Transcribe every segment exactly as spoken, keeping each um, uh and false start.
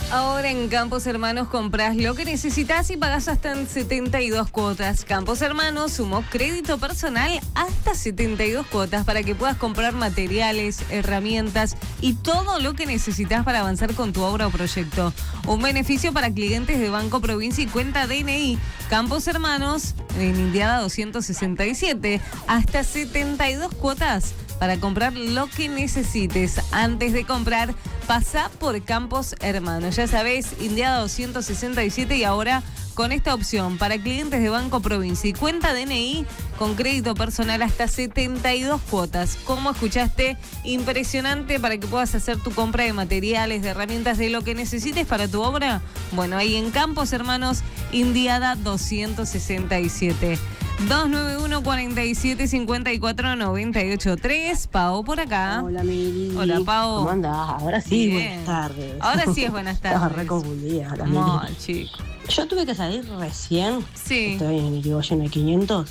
Ahora en Campos Hermanos compras lo que necesitas y pagas hasta en setenta y dos cuotas. Campos Hermanos sumó crédito personal hasta setenta y dos cuotas para que puedas comprar materiales, herramientas y todo lo que necesitas para avanzar con tu obra o proyecto. Un beneficio para clientes de Banco Provincia y cuenta D N I. Campos Hermanos en Indiada doscientos sesenta y siete, hasta setenta y dos cuotas para comprar lo que necesites. Antes de comprar, pasá por Campos Hermanos. Ya sabés, Indiada doscientos sesenta y siete y ahora con esta opción para clientes de Banco Provincia y cuenta D N I con crédito personal hasta setenta y dos cuotas. Como escuchaste, impresionante para que puedas hacer tu compra de materiales, de herramientas, de lo que necesites para tu obra. Bueno, ahí en Campos Hermanos, Indiada doscientos sesenta y siete. dos nueve uno, cuatro siete, cinco cuatro, nueve ocho tres. Pau por acá. Hola, Miri. Hola, Pau. ¿Cómo andás? Ahora sí, Bien. buenas tardes. Ahora sí es buenas tardes. Estaba re confundida. la No, Miri. chico. Yo tuve que salir recién. Sí. Estoy en el Irigoyen de quinientos.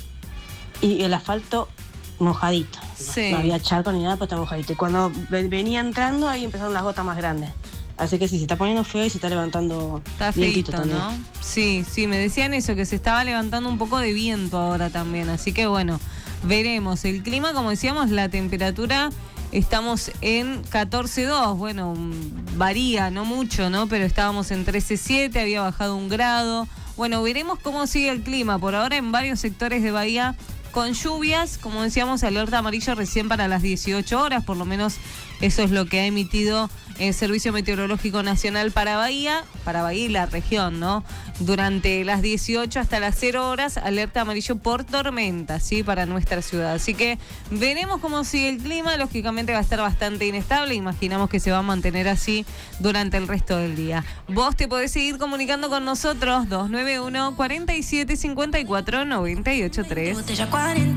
Y el asfalto mojadito. Sí. No había charco ni nada, pero estaba mojadito. Y cuando ve- venía entrando, ahí empezaron las gotas más grandes. Así que sí, se está poniendo feo y se está levantando Está vientito feito, también. ¿no? Sí, sí, me decían eso, que se estaba levantando un poco de viento ahora también. Así que bueno, veremos. El clima, como decíamos, la temperatura, estamos en catorce dos. Bueno, mm, varía, no mucho, ¿no? Pero estábamos en trece siete, había bajado un grado. Bueno, veremos cómo sigue el clima. Por ahora en varios sectores de Bahía con lluvias, como decíamos, alerta amarillo recién para las dieciocho horas, por lo menos eso es lo que ha emitido el Servicio Meteorológico Nacional para Bahía, para Bahía y la región, ¿no? Durante las dieciocho hasta las cero horas, alerta amarillo por tormenta, ¿sí? Para nuestra ciudad. Así que veremos cómo sigue el clima, lógicamente va a estar bastante inestable, imaginamos que se va a mantener así durante el resto del día. Vos te podés seguir comunicando con nosotros, dos nueve uno, cuatro siete, cinco cuatro, nueve ocho tres.